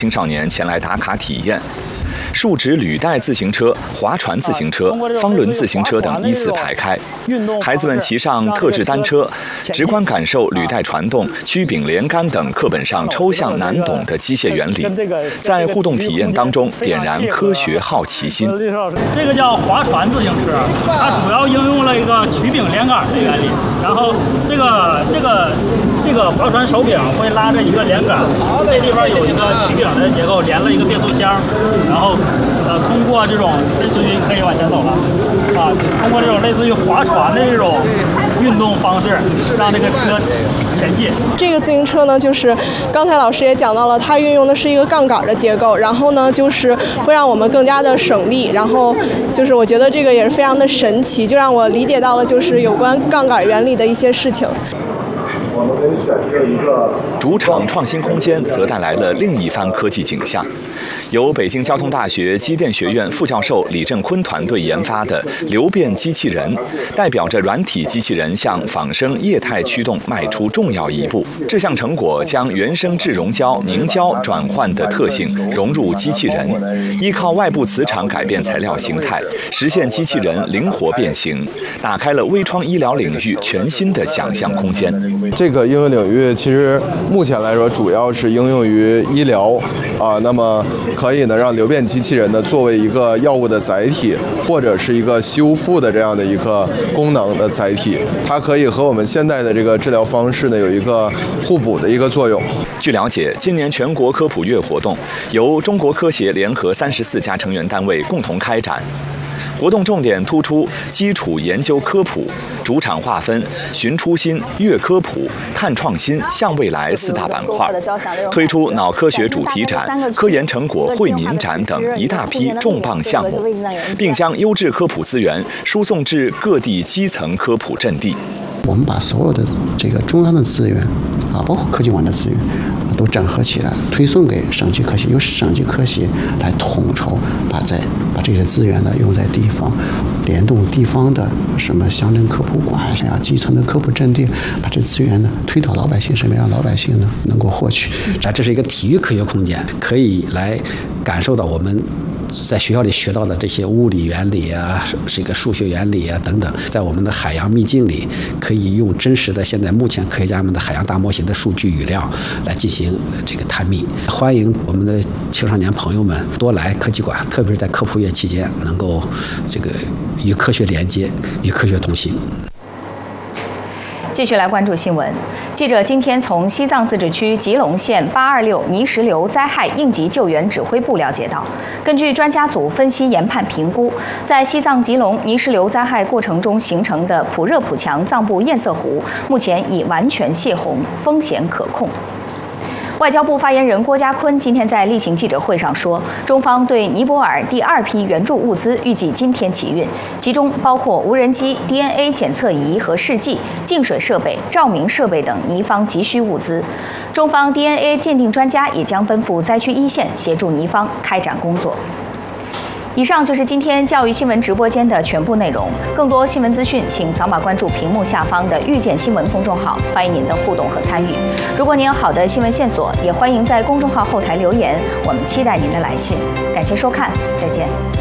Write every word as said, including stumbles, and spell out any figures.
青少年前来打卡体验。数值履带自行车、划船自行车、方轮自行车等依次排开，孩子们骑上特制单车，直观感受履带传动、曲柄连杆等课本上抽象难懂的机械原理，在互动体验当中点燃科学好奇心。 这个叫划船自行车，它主要应用了一个曲柄连杆的原理，然后这个这个这个划船手柄会拉着一个连杆，这地方有一个曲柄的结构，连了一个变速箱，然后。呃，通过这种类似于可以往前走了，啊，通过这种类似于划船的这种运动方式，让这个车前进。 这个自行车呢，就是刚才老师也讲到了，它运用的是一个杠杆的结构，然后呢，就是会让我们更加的省力，然后就是我觉得这个也是非常的神奇，就让我理解到了就是有关杠杆原理的一些事情。 我们可以选择一个主场创新空间，则带来了另一番科技景象。由北京交通大学机电学院副教授李振坤团队研发的流变机器人，代表着软体机器人向仿生液态驱动迈出重要一步。这项成果将原生质溶胶凝胶转换的特性融入机器人，依靠外部磁场改变材料形态，实现机器人灵活变形，打开了微创医疗领域全新的想象空间。 这个应用领域其实目前来说主要是应用于医疗啊，那么可以呢让流变机器人呢作为一个药物的载体，或者是一个修复的这样的一个功能的载体，它可以和我们现在的这个治疗方式呢有一个互补的一个作用。 据了解，今年全国科普月活动由中国科协联合三十四家成员单位共同开展。活动重点突出基础研究科普，主场划分寻初心、跃科普、看创新、向未来四大板块，推出脑科学主题展、科研成果惠民展等一大批重磅项目，并将优质科普资源输送至各地基层科普阵地。 我们把所有的这个中央的资源啊，包括科技馆的资源，都整合起来，推送给省级科协，由省级科协来统筹，把在把这些资源呢用在地方，联动地方的什么乡镇科普馆呀、基层的科普阵地，把这资源呢推到老百姓身边，让老百姓呢能够获取。 啊，这是一个体育科学空间，可以来感受到我们在学校里学到的这些物理原理啊，这个数学原理啊等等，在我们的海洋秘境里，可以用真实的现在目前科学家们的海洋大模型的数据语料来进行这个探秘。欢迎我们的青少年朋友们多来科技馆，特别是在科普月期间，能够这个与科学连接，与科学同行。 继续来关注新闻。记者今天从西藏自治区吉隆县八二六泥石流灾害应急救援指挥部了解到，根据专家组分析研判评估，在西藏吉隆泥石流灾害过程中形成的普热普强藏布堰塞湖，目前已完全泄洪，风险可控。外交部发言人郭家坤今天在例行记者会上说，中方对尼泊尔第二批援助物资预计今天起运，其中包括无人机、D N A 检测仪和试剂、净水设备、照明设备等尼方急需物资。中方 D N A 鉴定专家也将奔赴灾区一线，协助尼方开展工作。以上就是今天教育新闻直播间的全部内容。更多新闻资讯，请扫码关注屏幕下方的遇见新闻公众号，欢迎您的互动和参与。如果您有好的新闻线索，也欢迎在公众号后台留言，我们期待您的来信。感谢收看，再见。